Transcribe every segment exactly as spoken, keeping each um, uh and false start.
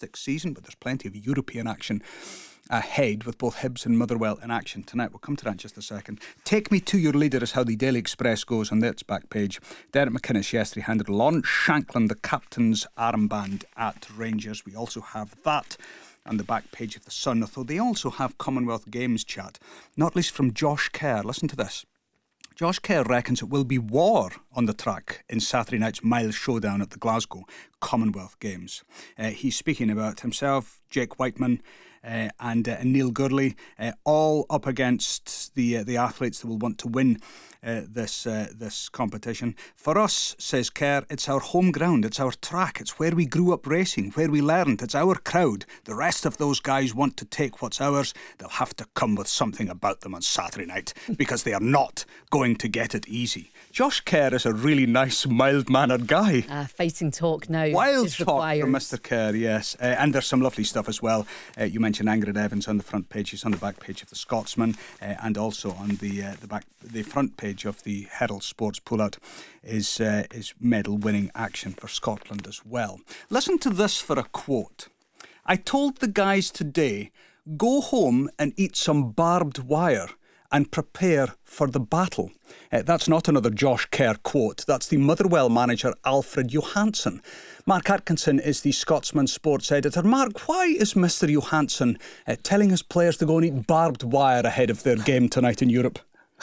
fantastic season, but there's plenty of European action ahead with both Hibs and Motherwell in action tonight. We'll come to that in just a second. Take me to your leader is how the Daily Express goes on its back page. Derek McInnes yesterday handed Lawrence Shankland the captain's armband at Rangers. We also have that on the back page of the Sun, although they also have Commonwealth Games chat, not least from Josh Kerr. Listen to this. Josh Kerr reckons it will be war on the track in Saturday night's Miles Showdown at the Glasgow Commonwealth Games. Uh, he's speaking about himself, Jake Whiteman, uh, and uh, Neil Gurley, uh, all up against the uh, the athletes that will want to win uh, this uh, this competition. For us, says Kerr, it's our home ground, it's our track, it's where we grew up racing, where we learned, it's our crowd. The rest of those guys want to take what's ours. They'll have to come with something about them on Saturday night because they are not going to get it easy. Josh Kerr is a really nice, mild-mannered guy. Uh, fighting talk now. Wild is talk required. from Mister Kerr, yes. Uh, and there's some lovely stuff as well. Uh, you mentioned Angrid Evans on the front page. He's on the back page of the Scotsman, uh, and also on the uh, the back the front page of the Herald Sports pullout is uh, is medal-winning action for Scotland as well. Listen to this for a quote. I told the guys today, go home and eat some barbed wire and prepare for the battle. Uh, that's not another Josh Kerr quote. That's the Motherwell manager, Alfred Johansson. Mark Atkinson is the Scotsman sports editor. Mark, why is Mister Johansson uh, telling his players to go and eat barbed wire ahead of their game tonight in Europe?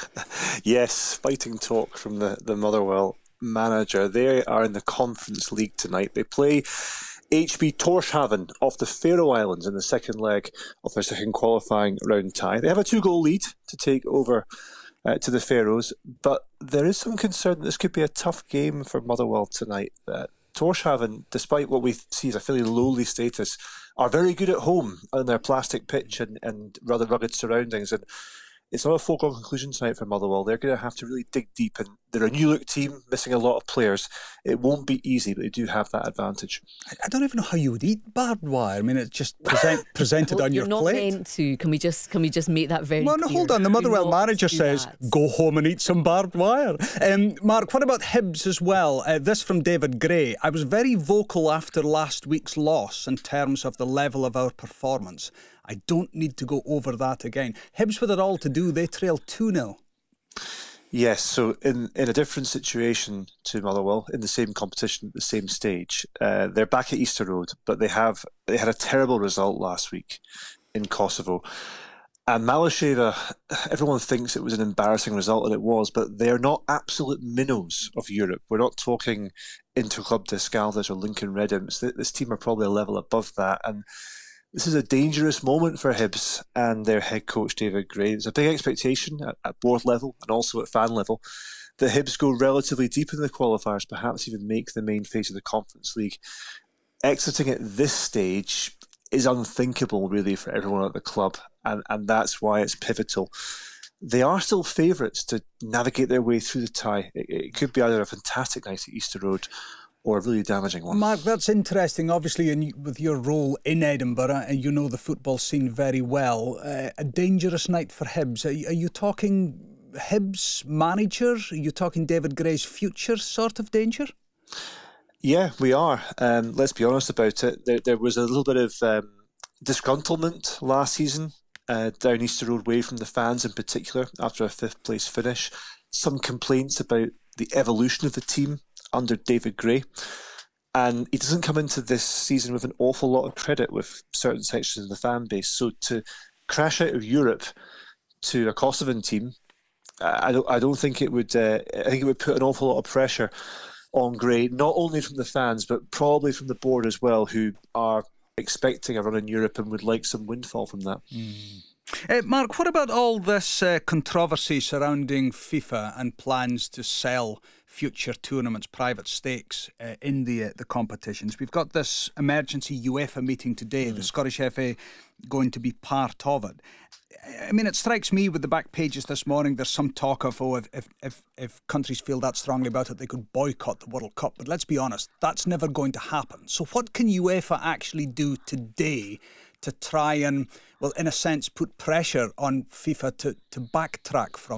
Yes, fighting talk from the, the Motherwell manager. They are in the Conference League tonight. They play H B Tórshavn off the Faroe Islands in the second leg of their second qualifying round tie. They have a two-goal lead to take over uh, to the Faroes, but there is some concern that this could be a tough game for Motherwell tonight. Uh, Tórshavn, despite what we see as a fairly lowly status, are very good at home on their plastic pitch and, and rather rugged surroundings, and it's not a foregone conclusion tonight for Motherwell. They're going to have to really dig deep, and they're a new look team, missing a lot of players. It won't be easy, but they do have that advantage. I don't even know how you would eat barbed wire. I mean, it's just present, presented well, on your you're not plate. meant to. Can we just can we just make that very Well, no, clear? hold on. The Motherwell Do not manager do says, that. go home and eat some barbed wire. Um, Mark, what about Hibs as well? Uh, this from David Gray. I was very vocal after last week's loss in terms of the level of our performance. I don't need to go over that again. Hibs with it all to do, they trail two nil. Yes, so in, in a different situation to Motherwell, in the same competition at the same stage, uh, they're back at Easter Road, but they have they had a terrible result last week in Kosovo. And Malasheva, everyone thinks it was an embarrassing result, and it was, but they're not absolute minnows of Europe. We're not talking Interclub de Escaldes or Lincoln Redimps. This team are probably a level above that, and this is a dangerous moment for Hibs and their head coach, David Gray. There's a big expectation at, at board level and also at fan level that Hibs go relatively deep in the qualifiers, perhaps even make the main phase of the Conference League. Exiting at this stage is unthinkable, really, for everyone at the club, and, and that's why it's pivotal. They are still favourites to navigate their way through the tie. It, it could be either a fantastic night at Easter Road or a really damaging one. Mark, that's interesting. Obviously, in, with your role in Edinburgh, and you know the football scene very well, uh, a dangerous night for Hibs. Are, are you talking Hibs manager? Are you talking David Gray's future sort of danger? Yeah, we are. Um, let's be honest about it. There, there was a little bit of um, disgruntlement last season uh, down Easter Road Way from the fans in particular after a fifth place finish. Some complaints about the evolution of the team under David Gray, and he doesn't come into this season with an awful lot of credit with certain sections of the fan base. So to crash out of Europe to a Kosovan team, I don't, I don't think it would. Uh, I think it would put an awful lot of pressure on Gray, not only from the fans but probably from the board as well, who are expecting a run in Europe and would like some windfall from that. Mm. Uh, Mark, what about all this uh, controversy surrounding FIFA and plans to sell future tournaments, private stakes uh, in the uh, the competitions? We've got this emergency UEFA meeting today, mm. the Scottish F A going to be part of it. I mean, it strikes me with the back pages this morning, there's some talk of, oh, if, if, if, if countries feel that strongly about it, they could boycott the World Cup. But let's be honest, that's never going to happen. So what can UEFA actually do today to try and, well, in a sense, put pressure on FIFA to, to backtrack from